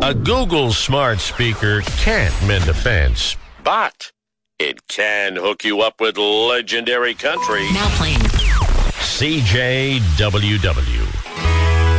A Google smart speaker can't mend a fence, but it can hook you up with legendary country. Now playing CJWW.